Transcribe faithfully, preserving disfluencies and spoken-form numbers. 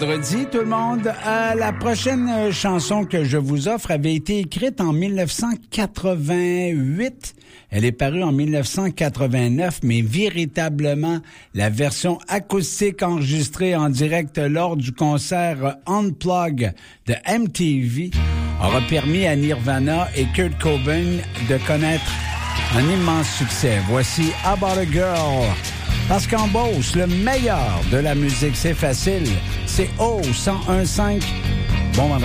Vendredi, tout le monde. Euh, la prochaine euh, chanson que je vous offre avait été écrite en dix-neuf cent quatre-vingt-huit. Elle est parue en dix-neuf cent quatre-vingt-neuf, mais véritablement, la version acoustique enregistrée en direct lors du concert Unplugged de M T V aura permis à Nirvana et Kurt Cobain de connaître un immense succès. Voici About a Girl. Parce qu'en Beauce, le meilleur de la musique, c'est facile. C'est O cent un virgule cinq. Bon vendredi.